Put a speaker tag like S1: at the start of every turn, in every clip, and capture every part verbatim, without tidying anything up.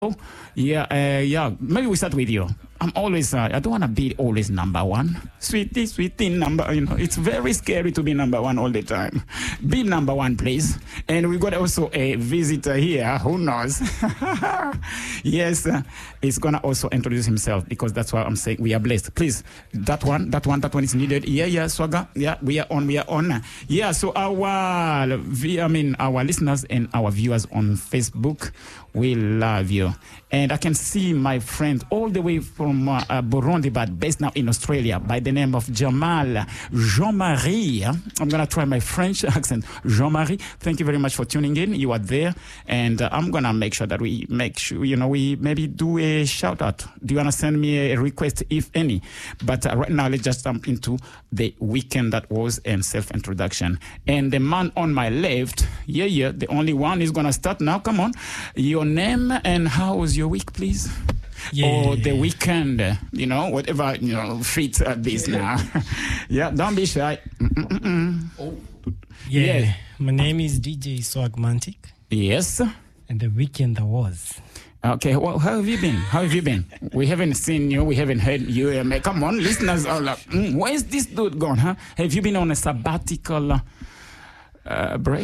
S1: Yeah, uh, yeah. Maybe we start with you. I'm always, uh, I don't want to be always number one. Sweetie, sweetie, number, you know, it's very scary to be number one all the time. Be number one, please. And we got also a visitor here, who knows? Yes, uh, he's going to also introduce himself because that's why I'm saying we are blessed. Please, that one, that one, that one is needed. Yeah, yeah, Swagger. Yeah, we are on, we are on. Yeah, so our, I mean, our listeners and our viewers on Facebook, we love you. And I can see my friend all the way from uh, uh, Burundi, but based now in Australia, by the name of Jamal Jean-Marie. I'm going to try my French accent. Jean-Marie, thank you very much for tuning in. You are there. And uh, I'm going to make sure that we make sure, you know, we maybe do a shout out. Do you want to send me a request, if any? But uh, right now, let's just jump into the weekend that was and self-introduction. And the man on my left, yeah, yeah, the only one is going to start now. Come on. Your name and how was your week, please?
S2: Yeah.
S1: Or the weekend, you know, whatever, you know, fits at this now. Yeah, don't be shy. Mm-mm-mm.
S2: Oh. Yeah.
S1: Yeah.
S2: My name is D J Swagmantic.
S1: Yes.
S2: And the weekend there was.
S1: Okay, well, how have you been? How have you been? We haven't seen you. We haven't heard you. Um, come on, listeners are like, mm, where is this dude gone, huh? Have you been on a sabbatical uh, break?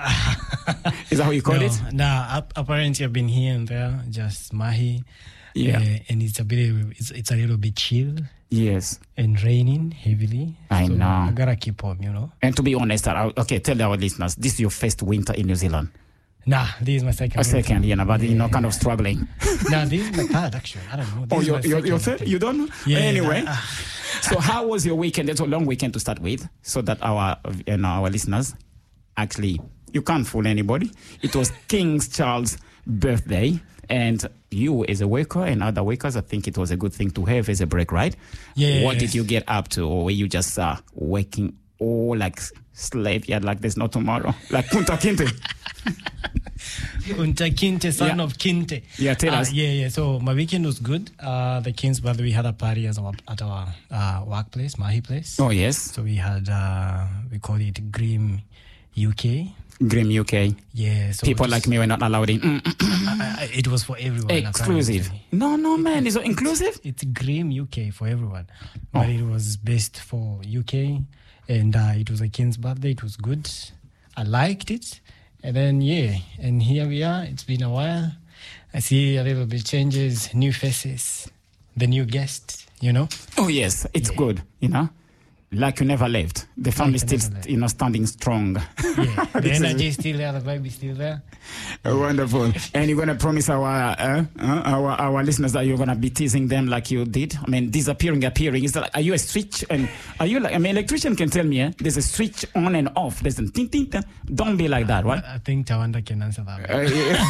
S1: Is that how you call
S2: no,
S1: it?
S2: Nah, apparently I've been here and there, just Mahi.
S1: Yeah.
S2: Uh, and it's a bit, it's, it's a little bit chill.
S1: Yes.
S2: And raining heavily.
S1: I
S2: so
S1: know.
S2: I gotta keep on, you know.
S1: And to be honest, uh, okay, tell our listeners, this is your first winter in New Zealand.
S2: Nah, this is my second.
S1: A second,
S2: winter.
S1: you know, but
S2: yeah.
S1: you know, kind of struggling.
S2: Nah, this is my third actually. I don't know. This
S1: Oh,
S2: is
S1: you're,
S2: my
S1: you're, you're
S2: second,
S1: third? You don't know?
S2: Yeah.
S1: Anyway.
S2: Nah,
S1: So how was your weekend? It's a long weekend to start with, so that our, you know, our listeners, actually, you can't fool anybody. It was King Charles' birthday, and you as a worker and other workers, I think it was a good thing to have as a break, right?
S2: Yeah.
S1: What did you get up to, or were you just uh, working all like slave yard, like there's no tomorrow, like Kunta Kinte?
S2: Kunta Kinte, son
S1: Yeah.
S2: of Kinte.
S1: Yeah, tell
S2: Uh,
S1: us.
S2: Yeah, yeah. So my weekend was good. Uh, the King's birthday, we had a party as our, at our uh, workplace, Mahi place.
S1: Oh yes,
S2: So we had, uh, we call it Grim U K.
S1: Grim U K.
S2: Yeah. So
S1: People
S2: just-
S1: like me were not allowed in. Mm, mm, mm.
S2: Uh, it was for everyone.
S1: Exclusive.
S2: apparently.
S1: No, no, man, it's inclusive.
S2: It's Grim U K for everyone.
S1: Oh.
S2: But it was best for U K. And uh, it was a King's birthday. It was good. I liked it. And then, yeah, and here we are. It's been a while. I see a little bit changes, new faces, the new guest, you know?
S1: Oh yes, it's
S2: Yeah.
S1: good. You know, like you never left. The family
S2: you
S1: still,
S2: never left.
S1: you know, standing strong.
S2: Yeah, the
S1: This is-
S2: energy is still there, the vibe is still there.
S1: Wonderful. And you're gonna promise our uh, uh, our our listeners that you're gonna be teasing them like you did. I mean, disappearing, appearing. Is that like, are you a switch? And are you like? I mean, electrician can tell me. Eh, there's a switch on and off. There's a ting ting ting. Don't be like that, right?
S2: I think Tawanda can answer that.
S1: Uh,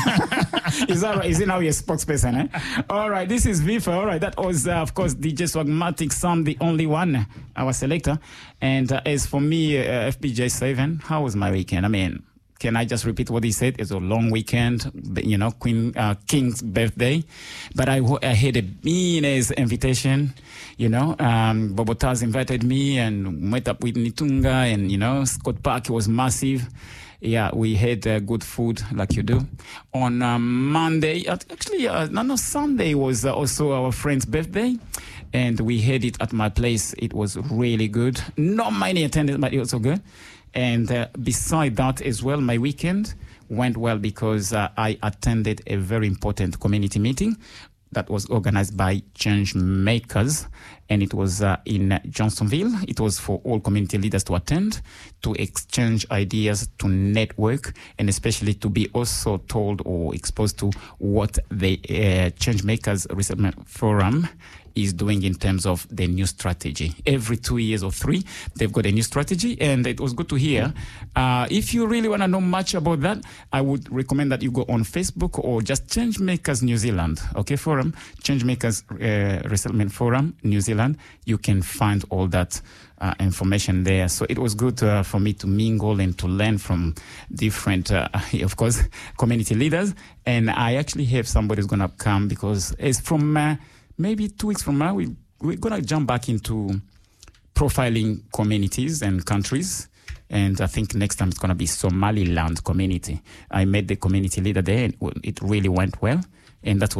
S1: yeah. Is that right? Is it now your spokesperson? Eh? All right, this is Vifa. All right, that was, uh, of course, D J Swagmatic, Sam, the only one, our selector. And uh, as for me, uh, F B J seven, how was my weekend? I mean, can I just repeat what he said? It's a long weekend, you know, Queen uh, King's birthday. But I, I had a mean-ass invitation, you know. Um, Bobotaz invited me and met up with Nitunga and, you know, Scott Park was massive. Yeah, we had uh, good food like you do. On uh, Monday, uh, actually, uh, no, no, Sunday was uh, also our friend's birthday. And we had it at my place. It was really good. Not many attended, but it was so good. And uh, beside that as well, my weekend went well because uh, I attended a very important community meeting that was organized by Change Makers, and it was uh, in Johnsonville. It was for all community leaders to attend, to exchange ideas, to network, and especially to be also told or exposed to what the uh, Change Makers Resettlement Forum is doing in terms of the new strategy. Every two years or three, they've got a new strategy, and it was good to hear. Uh, if you really want to know much about that, I would recommend that you go on Facebook or just Change Makers New Zealand, okay, forum, Change Makers uh, Resettlement Forum, New Zealand. You can find all that uh, information there. So it was good uh, for me to mingle and to learn from different, uh, of course, community leaders. And I actually have somebody who's going to come because it's from... Uh, Maybe two weeks from now, we, we're going to jump back into profiling communities and countries. And I think next time it's going to be Somaliland community. I met the community leader there, and it really went well. and that